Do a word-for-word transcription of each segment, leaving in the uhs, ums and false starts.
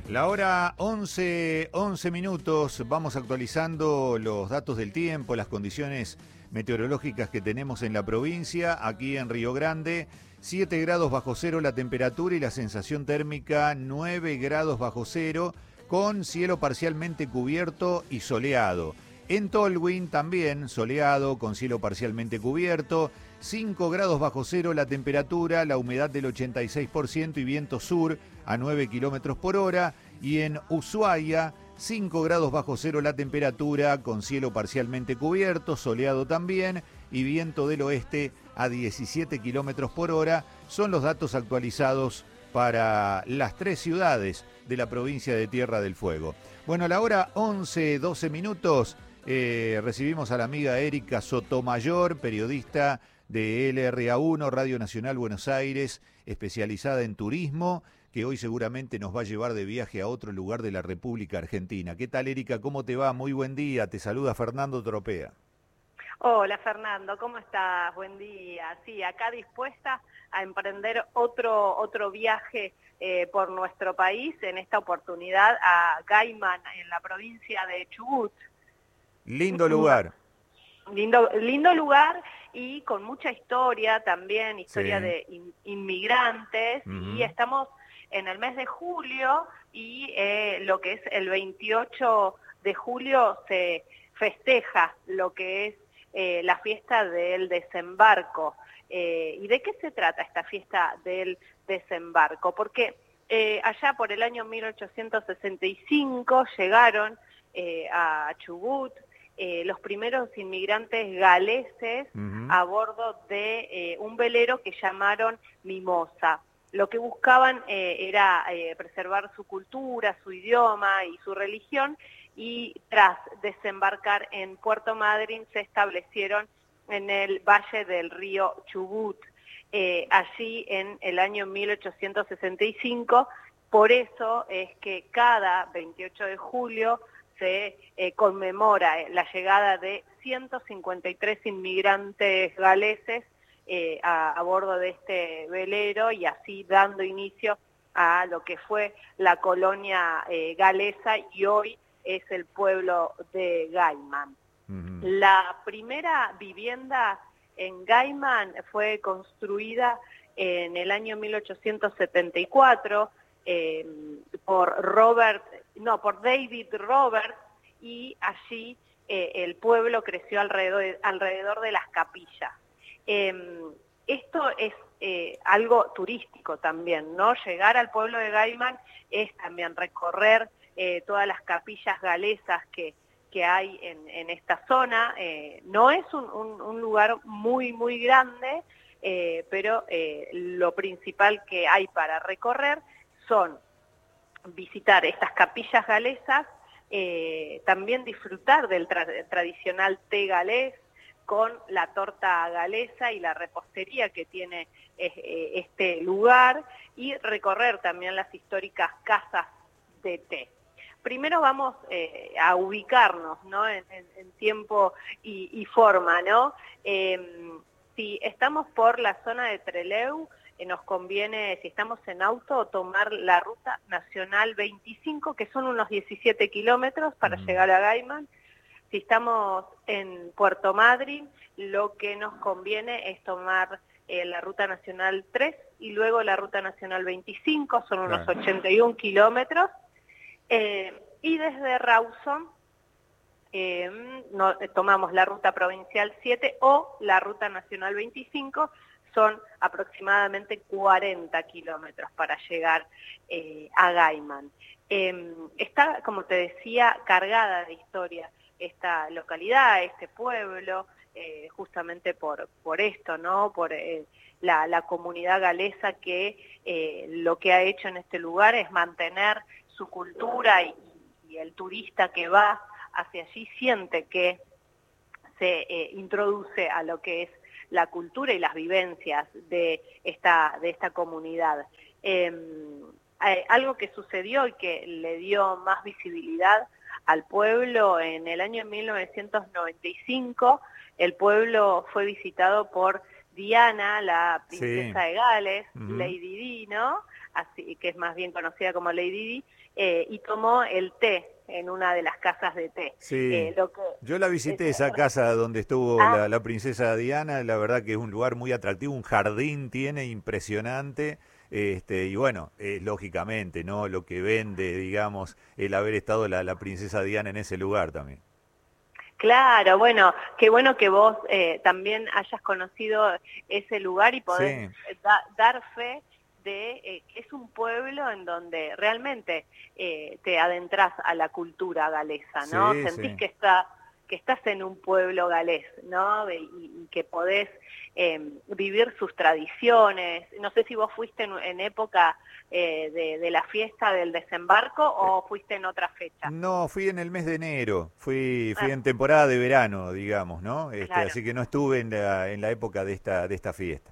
La hora once, once minutos, vamos actualizando los datos del tiempo, las condiciones meteorológicas que tenemos en la provincia, aquí en Río Grande, siete grados bajo cero la temperatura y la sensación térmica nueve grados bajo cero, con cielo parcialmente cubierto y soleado. En Tolwyn también soleado, con cielo parcialmente cubierto, cinco grados bajo cero la temperatura, la humedad del ochenta y seis por ciento y viento sur a nueve kilómetros por hora. Y en Ushuaia, cinco grados bajo cero la temperatura, con cielo parcialmente cubierto, soleado también, y viento del oeste a diecisiete kilómetros por hora. Son los datos actualizados para las tres ciudades de la provincia de Tierra del Fuego. Bueno, a la hora once, doce minutos, eh, recibimos a la amiga Erika Sotomayor, periodista de L R A uno, Radio Nacional Buenos Aires, especializada en turismo, que hoy seguramente nos va a llevar de viaje a otro lugar de la República Argentina. ¿Qué tal, Erika? ¿Cómo te va? Muy buen día. Te saluda Fernando Tropea. Hola, Fernando. ¿Cómo estás? Buen día. Sí, acá dispuesta a emprender otro, otro viaje eh, por nuestro país, en esta oportunidad a Gaiman, en la provincia de Chubut. Lindo lugar. Lindo, lindo lugar y con mucha historia también, historia Sí. de in, inmigrantes, Uh-huh. y estamos en el mes de julio y eh, lo que es el veintiocho de julio se festeja lo que es eh, la fiesta del desembarco. Eh, ¿Y de qué se trata esta fiesta del desembarco? Porque eh, allá por el año mil ochocientos sesenta y cinco llegaron eh, a Chubut Eh, los primeros inmigrantes galeses Uh-huh. a bordo de eh, un velero que llamaron Mimosa. Lo que buscaban eh, era eh, preservar su cultura, su idioma y su religión, y tras desembarcar en Puerto Madryn se establecieron en el valle del río Chubut, eh, allí en el año mil ochocientos sesenta y cinco. Por eso es que cada veintiocho de julio se eh, conmemora eh, la llegada de ciento cincuenta y tres inmigrantes galeses eh, a, a bordo de este velero, y así dando inicio a lo que fue la colonia eh, galesa, y hoy es el pueblo de Gaiman. Uh-huh. La primera vivienda en Gaiman fue construida en el año mil ochocientos setenta y cuatro eh, por Robert No, por David Roberts, y allí eh, el pueblo creció alrededor de, alrededor de las capillas. Eh, esto es eh, algo turístico también, ¿no? Llegar al pueblo de Gaiman es también recorrer eh, todas las capillas galesas que, que hay en, en esta zona. Eh, no es un, un, un lugar muy, muy grande, eh, pero eh, lo principal que hay para recorrer son visitar estas capillas galesas, eh, también disfrutar del tra tradicional té galés con la torta galesa y la repostería que tiene eh, este lugar, y recorrer también las históricas casas de té. Primero vamos eh, a ubicarnos, ¿no? en, en, en tiempo y, y forma, ¿no? Eh, si estamos por la zona de Trelew, Eh, nos conviene, si estamos en auto, tomar la ruta nacional veinticinco, que son unos diecisiete kilómetros para uh-huh. llegar a Gaiman. Si estamos en Puerto Madryn, lo que nos conviene es tomar eh, la ruta nacional tres y luego la ruta nacional veinticinco, son unos claro. ochenta y un kilómetros. Eh, y desde Rawson eh, no, tomamos la ruta provincial siete o la ruta nacional veinticinco, son aproximadamente cuarenta kilómetros para llegar eh, a Gaiman. Eh, está, como te decía, cargada de historia esta localidad, este pueblo, eh, justamente por, por esto, ¿no? Por eh, la, la comunidad galesa que eh, lo que ha hecho en este lugar es mantener su cultura, y, y el turista que va hacia allí siente que se eh, introduce a lo que es la cultura y las vivencias de esta, de esta comunidad. Eh, eh, algo que sucedió y que le dio más visibilidad al pueblo en el año mil novecientos noventa y cinco, el pueblo fue visitado por Diana, la princesa sí. de Gales, uh-huh. Lady Di, ¿no? así que es más bien conocida como Lady Di, eh, y tomó el té en una de las casas de té. Sí, Eh, lo que, yo la visité, es, esa casa donde estuvo ah, la, la princesa Diana, la verdad que es un lugar muy atractivo, un jardín tiene impresionante, este, y bueno, eh, lógicamente, ¿no? Lo que vende, digamos, el haber estado la, la princesa Diana en ese lugar también. claro, bueno, qué bueno que vos eh, también hayas conocido ese lugar y podés Sí, da, dar fe de eh, que es un pueblo en donde realmente eh, te adentras a la cultura galesa, ¿no? sí, Sentís sí. que está que estás en un pueblo galés, ¿no? Y, y que podés eh, vivir sus tradiciones. No sé si vos fuiste en, en época eh, de, de la fiesta del desembarco o fuiste en otra fecha. No, fui en el mes de enero, fui, fui Ah, en temporada de verano, digamos, ¿no? Este, claro. así que no estuve en la, en la época de esta, de esta fiesta.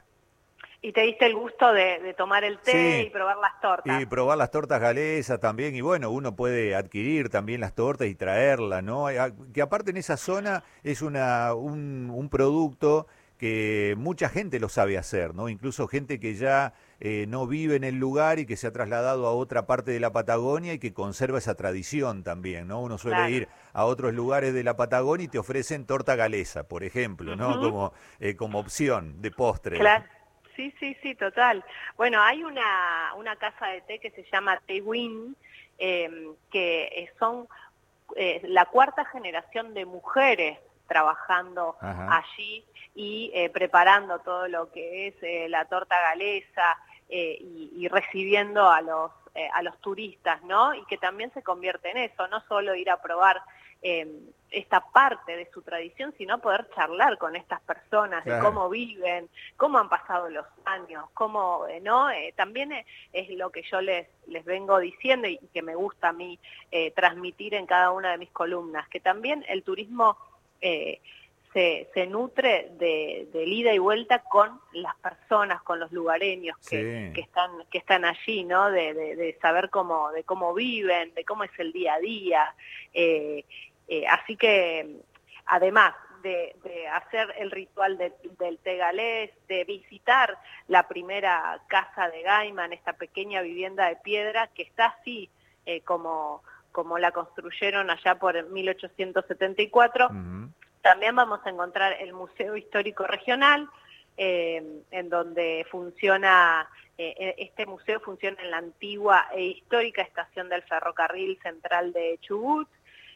Y te diste el gusto de, de tomar el té Sí, y probar las tortas. y probar las tortas galesas también, y bueno, uno puede adquirir también las tortas y traerlas, ¿no? Eh, a- Que aparte en esa zona es una, un, un producto que mucha gente lo sabe hacer, ¿no? Incluso gente que ya eh, no vive en el lugar y que se ha trasladado a otra parte de la Patagonia y que conserva esa tradición también, ¿no? Uno suele Claro. ir a otros lugares de la Patagonia y te ofrecen torta galesa, por ejemplo, ¿no? Ujú. Como, eh, como opción de postre. Claro. Sí, sí, sí, total. Bueno, hay una, una casa de té que se llama Tehuín, eh, que eh, son eh, la cuarta generación de mujeres trabajando Ajá, allí y eh, preparando todo lo que es eh, la torta galesa eh, y, y recibiendo a los, eh, a los turistas, ¿no? Y que también se convierte en eso, no solo ir a probar eh, esta parte de su tradición, sino poder charlar con estas personas de claro. cómo viven, cómo han pasado los años, cómo, eh, ¿no? Eh, también eh, es lo que yo les, les vengo diciendo y que me gusta a mí eh, transmitir en cada una de mis columnas, que también el turismo eh, se, se nutre de, de ida y vuelta con las personas, con los lugareños que, que, Sí. están, que están allí, ¿no? De, de, de saber cómo, de cómo viven, de cómo es el día a día. Eh, eh, así que, además de, de hacer el ritual de, del té galés, de visitar la primera casa de Gaiman, esta pequeña vivienda de piedra que está así eh, como, como la construyeron allá por mil ochocientos setenta y cuatro, Ujú. también vamos a encontrar el Museo Histórico Regional, eh, en donde funciona, eh, este museo funciona en la antigua e histórica estación del ferrocarril central de Chubut.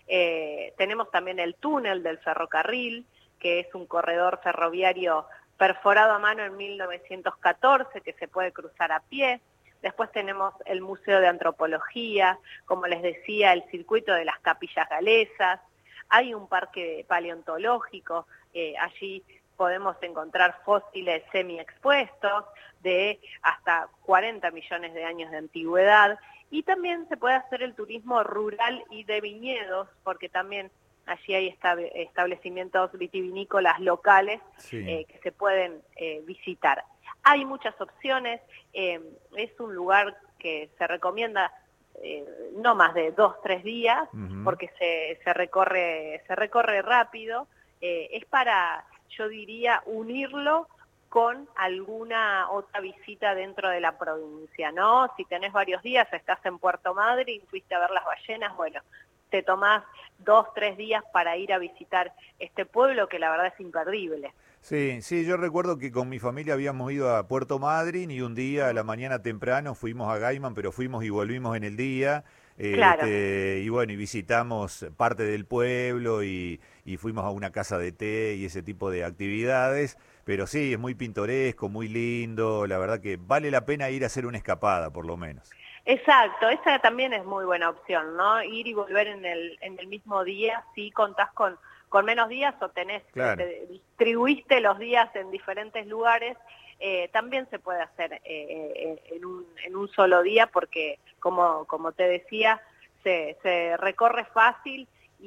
Eh, tenemos también el túnel del ferrocarril, que es un corredor ferroviario perforado a mano en mil novecientos catorce, que se puede cruzar a pie. Después tenemos el Museo de Antropología, como les decía, el circuito de las capillas galesas. Hay un parque paleontológico, eh, allí podemos encontrar fósiles semi-expuestos de hasta cuarenta millones de años de antigüedad, y también se puede hacer el turismo rural y de viñedos, porque también allí hay establecimientos vitivinícolas locales Sí. eh, que se pueden eh, visitar. Hay muchas opciones, eh, es un lugar que se recomienda eh, no más de dos, tres días, Ujú. porque se, se, recorre, se recorre rápido, eh, es para, yo diría, unirlo con alguna otra visita dentro de la provincia, ¿no? Si tenés varios días, estás en Puerto Madryn, fuiste a ver las ballenas, bueno, te tomás dos, tres días para ir a visitar este pueblo que la verdad es imperdible. Sí, sí, yo recuerdo que con mi familia habíamos ido a Puerto Madryn y un día a la mañana temprano fuimos a Gaiman, pero fuimos y volvimos en el día. eh, Claro. Este, y bueno, y visitamos parte del pueblo y, y fuimos a una casa de té y ese tipo de actividades. Pero sí, es muy pintoresco, muy lindo. La verdad que vale la pena ir a hacer una escapada, por lo menos. Exacto, esa también es muy buena opción, ¿no? Ir y volver en el, en el mismo día, si contás con, con menos días o tenés, eh, Claro. te distribuiste los días en diferentes lugares, eh, también se puede hacer eh, eh, en, un, en un solo día porque, como, como te decía, se, se recorre fácil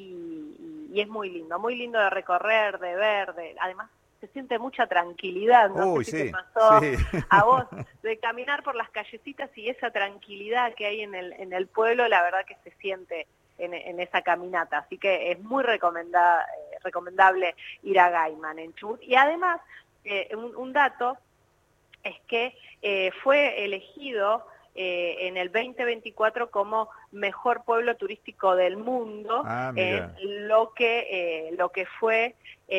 y, y es muy lindo, muy lindo de recorrer, de ver, de, además se siente mucha tranquilidad, no sé Uy, si te sí, pasó sí. a vos, de caminar por las callecitas y esa tranquilidad que hay en el, en el pueblo, la verdad que se siente en, en esa caminata. Así que es muy recomenda, eh, recomendable ir a Gaiman en Chubut. Y además, eh, un, un dato es que eh, fue elegido eh, en el veinte veinticuatro como mejor pueblo turístico del mundo, Ah, en lo que, eh, lo que fue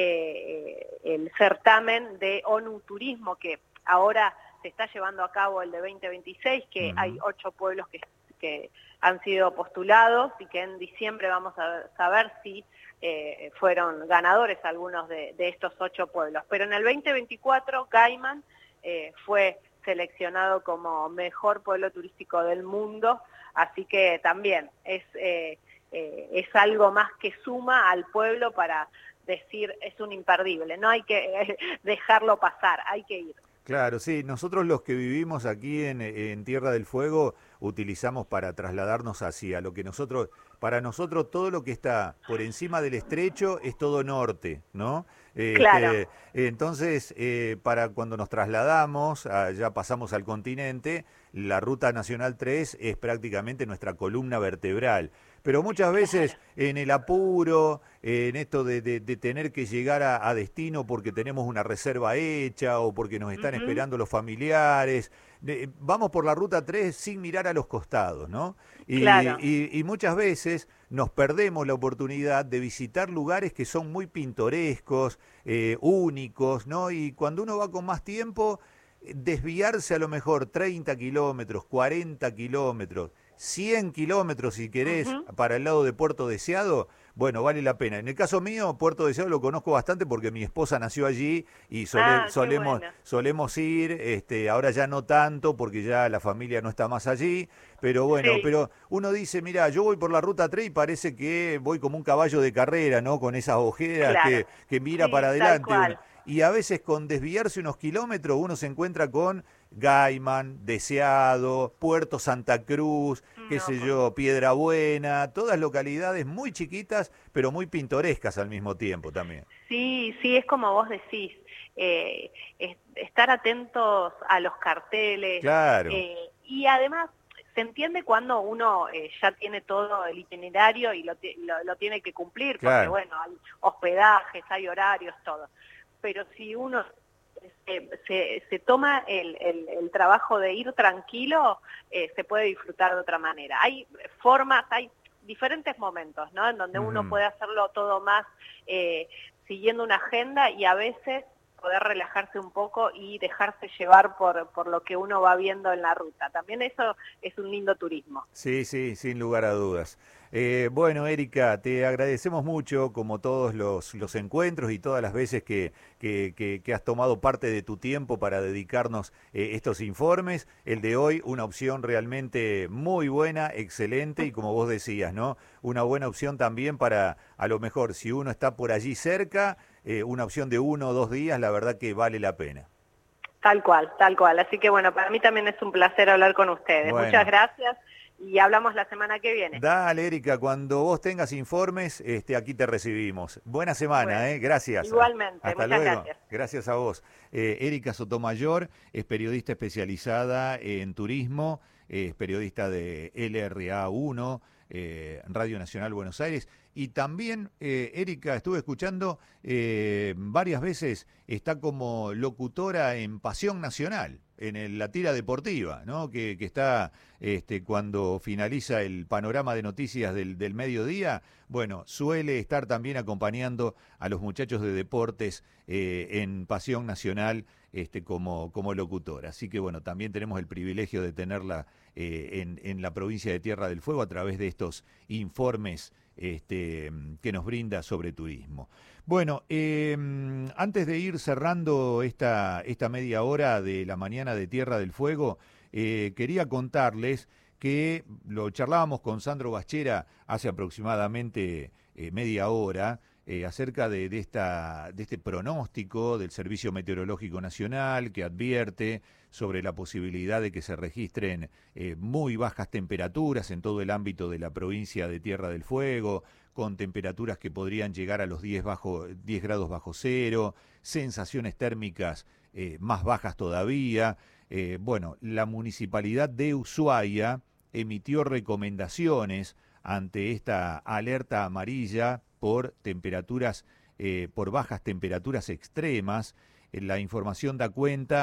eh, el certamen de ONU Turismo, que ahora se está llevando a cabo el de veinte veintiséis, que uh-huh. hay ocho pueblos que, que han sido postulados y que en diciembre vamos a saber si eh, fueron ganadores algunos de, de estos ocho pueblos. Pero en el veinte veinticuatro, Gaiman eh, fue seleccionado como mejor pueblo turístico del mundo, así que también es, eh, eh, es algo más que suma al pueblo para decir es un imperdible, no hay que eh, dejarlo pasar, hay que ir. Claro, sí, nosotros los que vivimos aquí en, en Tierra del Fuego utilizamos para trasladarnos hacia lo que nosotros, para nosotros todo lo que está por encima del estrecho es todo norte, ¿no? Eh, claro. Este, entonces, eh, para cuando nos trasladamos, a, ya pasamos al continente, la Ruta Nacional tres es prácticamente nuestra columna vertebral. Pero muchas veces en el apuro, en esto de, de, de tener que llegar a, a destino porque tenemos una reserva hecha o porque nos están uh-huh. esperando los familiares, de, vamos por la Ruta tres sin mirar a los costados, ¿no? Y, claro. y, y muchas veces nos perdemos la oportunidad de visitar lugares que son muy pintorescos, eh, únicos, ¿no? Y cuando uno va con más tiempo, desviarse a lo mejor treinta kilómetros, cuarenta kilómetros, cien kilómetros si querés, uh-huh. para el lado de Puerto Deseado, bueno, vale la pena. En el caso mío, Puerto Deseado lo conozco bastante porque mi esposa nació allí y sole, ah, solemos, bueno. solemos ir, este, ahora ya no tanto porque ya la familia no está más allí, pero bueno, sí. pero uno dice, mira, yo voy por la Ruta tres y parece que voy como un caballo de carrera, ¿no? Con esas ojeras claro. que, que mira sí, para adelante. Y a veces con desviarse unos kilómetros uno se encuentra con Gaiman, Deseado, Puerto Santa Cruz, qué no, sé yo, Piedrabuena, todas localidades muy chiquitas, pero muy pintorescas al mismo tiempo también. Sí, sí, es como vos decís, eh, es, estar atentos a los carteles. Claro. Eh, y además se entiende cuando uno eh, ya tiene todo el itinerario y lo, lo, lo tiene que cumplir, claro. porque bueno, hay hospedajes, hay horarios, todo. Pero si uno se, se, se toma el, el, el trabajo de ir tranquilo, eh, se puede disfrutar de otra manera. Hay formas, hay diferentes momentos, ¿no? En donde uh-huh. uno puede hacerlo todo más eh, siguiendo una agenda y a veces poder relajarse un poco y dejarse llevar por, por lo que uno va viendo en la ruta. También eso es un lindo turismo. Sí, sí, sin lugar a dudas. Eh, bueno, Erika, te agradecemos mucho, como todos los, los encuentros y todas las veces que, que, que, que has tomado parte de tu tiempo para dedicarnos eh, estos informes. El de hoy, una opción realmente muy buena, excelente y como vos decías, ¿no? Una buena opción también para, a lo mejor, si uno está por allí cerca, eh, una opción de uno o dos días, la verdad que vale la pena. Tal cual, tal cual. Así que bueno, para mí también es un placer hablar con ustedes. Bueno. Muchas gracias. Y hablamos la semana que viene. Dale, Erika, cuando vos tengas informes, este, aquí te recibimos. Buena semana, bueno, ¿eh? Gracias. Igualmente, Hasta muchas luego. gracias. Gracias a vos. Eh, Erika Sotomayor es periodista especializada en turismo, es periodista de L R A uno, eh, Radio Nacional Buenos Aires. Y también, eh, Erika, estuve escuchando eh, varias veces, está como locutora en Pasión Nacional, en el, la tira deportiva, ¿no? Que, que está este, cuando finaliza el panorama de noticias del, del mediodía, bueno, suele estar también acompañando a los muchachos de deportes eh, en Pasión Nacional este, como, como locutora. Así que bueno, también tenemos el privilegio de tenerla eh, en, en la provincia de Tierra del Fuego a través de estos informes Este, que nos brinda sobre turismo. Bueno, eh, antes de ir cerrando esta, esta media hora de la mañana de Tierra del Fuego, eh, quería contarles que lo charlábamos con Sandro Bachera hace aproximadamente eh, media hora, eh, acerca de, de, esta, de este pronóstico del Servicio Meteorológico Nacional que advierte sobre la posibilidad de que se registren eh, muy bajas temperaturas en todo el ámbito de la provincia de Tierra del Fuego, con temperaturas que podrían llegar a los diez, bajo, diez grados bajo cero, sensaciones térmicas eh, más bajas todavía. Eh, bueno, la Municipalidad de Ushuaia emitió recomendaciones ante esta alerta amarilla por temperaturas, eh, por bajas temperaturas extremas. La información da cuenta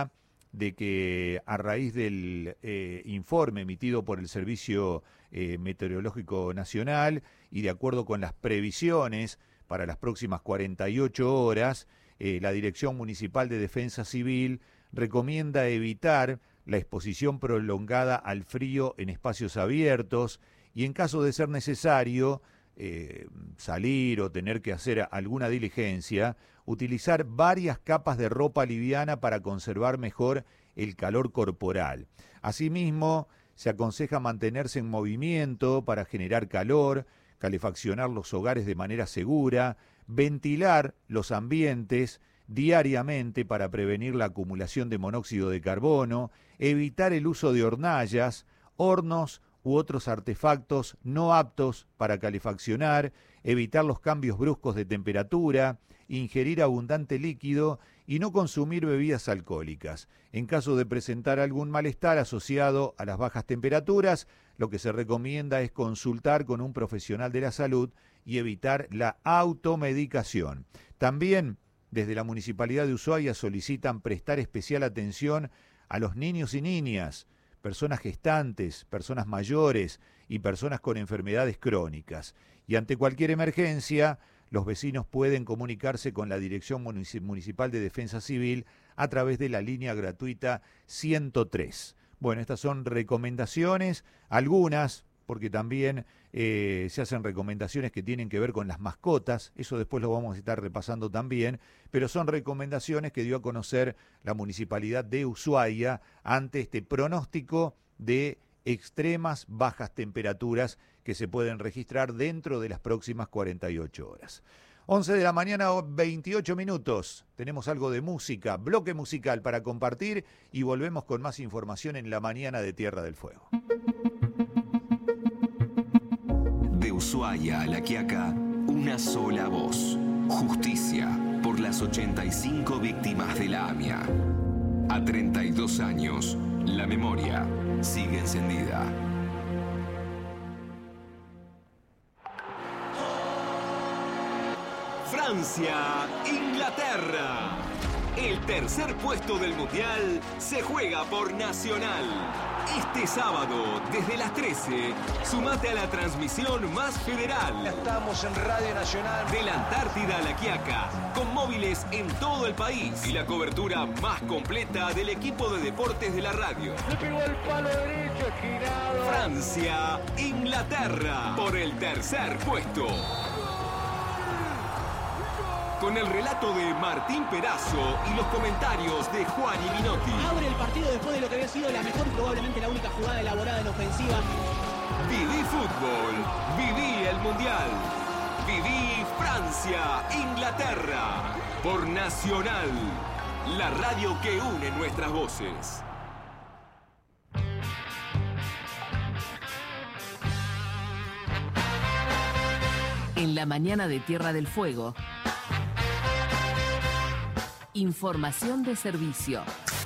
de que a raíz del eh, informe emitido por el Servicio eh, Meteorológico Nacional y de acuerdo con las previsiones para las próximas cuarenta y ocho horas, eh, la Dirección Municipal de Defensa Civil recomienda evitar la exposición prolongada al frío en espacios abiertos y en caso de ser necesario eh, salir o tener que hacer alguna diligencia, utilizar varias capas de ropa liviana para conservar mejor el calor corporal. Asimismo, se aconseja mantenerse en movimiento para generar calor, calefaccionar los hogares de manera segura, ventilar los ambientes diariamente para prevenir la acumulación de monóxido de carbono, evitar el uso de hornallas, hornos u otros artefactos no aptos para calefaccionar, evitar los cambios bruscos de temperatura, ingerir abundante líquido y no consumir bebidas alcohólicas. En caso de presentar algún malestar asociado a las bajas temperaturas, lo que se recomienda es consultar con un profesional de la salud y evitar la automedicación. También, desde la Municipalidad de Ushuaia solicitan prestar especial atención a los niños y niñas, personas gestantes, personas mayores y personas con enfermedades crónicas. Y ante cualquier emergencia, los vecinos pueden comunicarse con la Dirección Municipal de Defensa Civil a través de la línea gratuita ciento tres. Bueno, estas son recomendaciones, algunas, porque también eh, se hacen recomendaciones que tienen que ver con las mascotas, eso después lo vamos a estar repasando también, pero son recomendaciones que dio a conocer la Municipalidad de Ushuaia ante este pronóstico de extremas bajas temperaturas que se pueden registrar dentro de las próximas cuarenta y ocho horas. once de la mañana, veintiocho minutos. Tenemos algo de música, bloque musical para compartir y volvemos con más información en la mañana de Tierra del Fuego. De Ushuaia a La Quiaca, una sola voz. Justicia por las ochenta y cinco víctimas de la AMIA. A treinta y dos años, la memoria sigue encendida. Francia, Inglaterra. El tercer puesto del Mundial se juega por Nacional. Este sábado, desde las trece, sumate a la transmisión más federal. Estamos en Radio Nacional. De la Antártida a La Quiaca, con móviles en todo el país y la cobertura más completa del equipo de deportes de la radio. Le pegó el palo derecho, esquinado. Francia, Inglaterra, por el tercer puesto. Con el relato de Martín Perazo y los comentarios de Juan Minotti. Abre el partido después de lo que había sido la mejor y probablemente la única jugada elaborada en ofensiva. Viví fútbol, viví el Mundial, viví Francia, Inglaterra, por Nacional, la radio que une nuestras voces. En la mañana de Tierra del Fuego, información de servicio.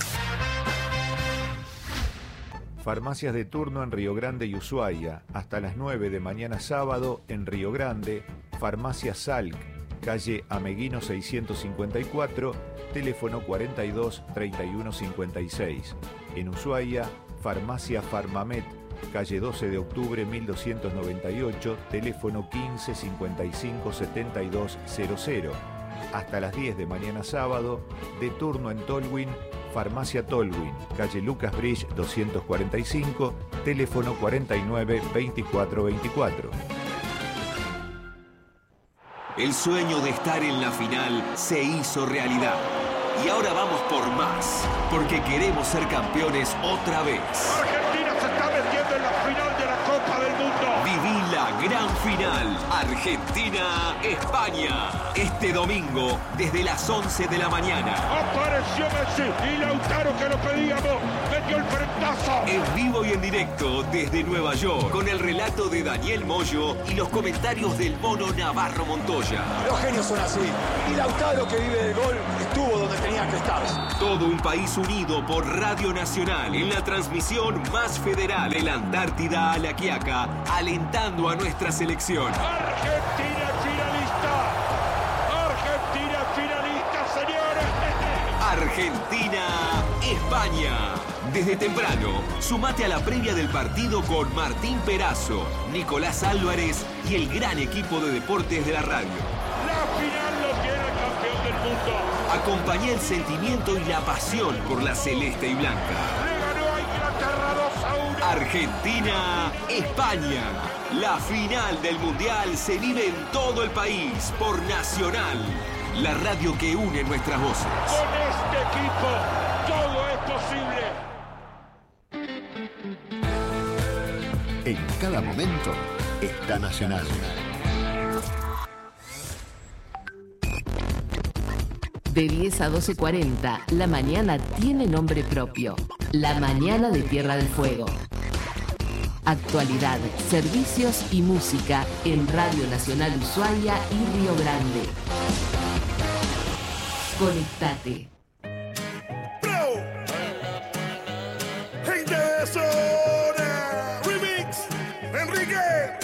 Farmacias de turno en Río Grande y Ushuaia. Hasta las nueve de mañana sábado en Río Grande. Farmacia Salc, calle Ameguino seiscientos cincuenta y cuatro, teléfono cuarenta y dos, treinta y uno cincuenta y seis. En Ushuaia, Farmacia Farmamet, calle doce de octubre mil doscientos noventa y ocho, teléfono quince, cincuenta y cinco, setenta y dos cero cero. Hasta las diez de mañana sábado, de turno en Tolwyn, Farmacia Tolwyn, calle Lucas Bridge doscientos cuarenta y cinco, teléfono cuarenta y nueve, veinticuatro veinticuatro. El sueño de estar en la final se hizo realidad. Y ahora vamos por más, porque queremos ser campeones otra vez. Argentina se está metiendo en la final de la Copa del Mundo. Viví la gran final, Argentina-España. Este domingo, desde las once de la mañana. Apareció Messi y Lautaro, que lo pedíamos, metió el frentazo. En vivo y en directo desde Nueva York, con el relato de Daniel Moyo y los comentarios del Mono Navarro Montoya. Los genios son así. Y Lautaro, que vive del gol, estuvo donde tenía que estar. Todo un país unido por Radio Nacional en la transmisión más federal de la Antártida a La Quiaca, alentando a nuestra selección. Argentina finalista. Argentina finalista, señores. Argentina-España. Desde temprano, sumate a la previa del partido con Martín Perazo, Nicolás Álvarez y el gran equipo de deportes de la radio. La final lo tiene el campeón del mundo. Acompañá el sentimiento y la pasión por la celeste y blanca. Le ganó a Inglaterra dos a uno. Argentina-España. La final del Mundial se vive en todo el país por Nacional, la radio que une nuestras voces. Con este equipo, todo es posible. En cada momento está Nacional. De diez a doce cuarenta, la mañana tiene nombre propio. La mañana de Tierra del Fuego. Actualidad, servicios y música en Radio Nacional Ushuaia y Río Grande. Conectate. Bro. Gente de zona. Remix. Enrique.